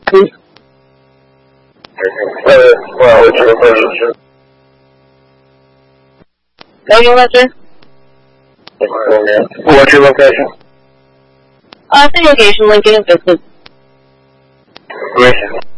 please? What's your location? Your letter? What's your location? The location, Lincoln, Business. Great.